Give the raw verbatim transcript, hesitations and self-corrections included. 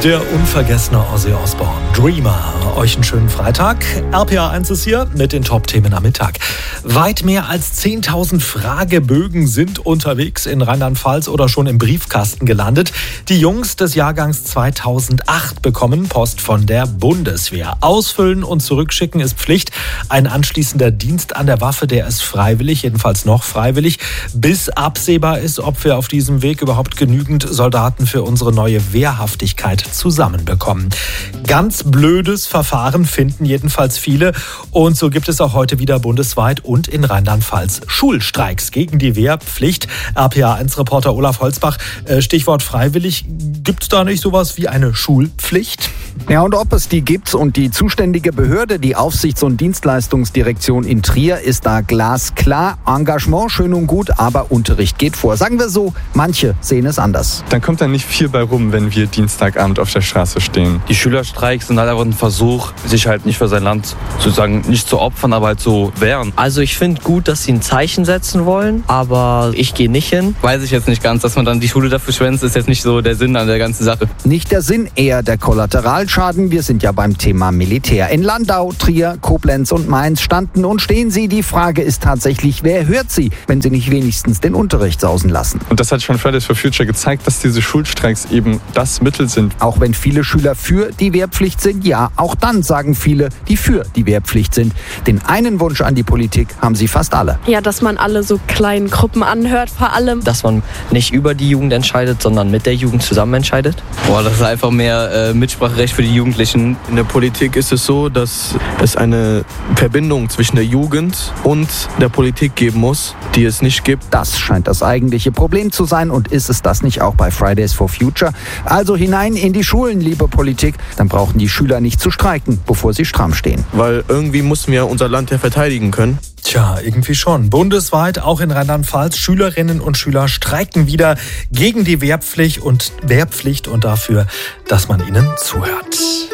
Der unvergessene Ozzy Osbourne, Dreamer. Euch einen schönen Freitag. R P A eins ist hier mit den Top-Themen am Mittag. Weit mehr als zehntausend Fragebögen sind unterwegs in Rheinland-Pfalz oder schon im Briefkasten gelandet. Die Jungs des Jahrgangs zweitausendacht bekommen Post von der Bundeswehr. Ausfüllen und zurückschicken ist Pflicht. Ein anschließender Dienst an der Waffe, der ist freiwillig, jedenfalls noch freiwillig, bis absehbar ist, ob wir auf diesem Weg überhaupt genügend Soldaten für unsere neue Wehrhaftigkeit zusammenbekommen. Ganz blödes Verfahren finden jedenfalls viele. Und so gibt es auch heute wieder bundesweit und in Rheinland-Pfalz Schulstreiks gegen die Wehrpflicht. R P A eins Reporter Olaf Holzbach, Stichwort freiwillig. Gibt es da nicht sowas wie eine Schulpflicht? Ja, und ob es die gibt und die zuständige Behörde, die Aufsichts- und Dienstleistungsdirektion in Trier, ist da glasklar. Engagement schön und gut, aber Unterricht geht vor. Sagen wir so, manche sehen es anders. Dann kommt da nicht viel bei rum, wenn wir Dienstagabend auf der Straße stehen. Die Schülerstreiks sind halt einfach ein Versuch, sich halt nicht für sein Land sozusagen nicht zu opfern, aber halt zu wehren. Also ich finde gut, dass sie ein Zeichen setzen wollen, aber ich gehe nicht hin. Weiß ich jetzt nicht ganz, dass man dann die Schule dafür schwänzt, ist jetzt nicht so der Sinn an der ganzen Sache. Nicht der Sinn, eher der Kollateralschaden. Wir sind ja beim Thema Militär. In Landau, Trier, Koblenz und Mainz standen und stehen sie. Die Frage ist tatsächlich, wer hört sie, wenn sie nicht wenigstens den Unterricht sausen lassen? Und das hat schon Fridays for Future gezeigt, dass diese Schulstreiks eben das Mittel sind. Auch wenn viele Schüler für die Wehrpflicht sind, ja, auch dann sagen viele, die für die Wehrpflicht sind. Den einen Wunsch an die Politik haben sie fast alle. Ja, dass man alle so kleinen Gruppen anhört, vor allem. Dass man nicht über die Jugend entscheidet, sondern mit der Jugend zusammen entscheidet. Boah, das ist einfach mehr äh, Mitspracherecht für die Jugendlichen. In der Politik ist es so, dass es eine Verbindung zwischen der Jugend und der Politik geben muss, die es nicht gibt. Das scheint das eigentliche Problem zu sein, und ist es das nicht auch bei Fridays for Future? Also hinein in die Schulen, liebe Politik, dann brauchen die Schüler nicht zu streiken, bevor sie stramm stehen. Weil irgendwie müssen wir unser Land ja verteidigen können. Tja, irgendwie schon. Bundesweit, auch in Rheinland-Pfalz, Schülerinnen und Schüler streiken wieder gegen die Wehrpflicht und Wehrpflicht und dafür, dass man ihnen zuhört.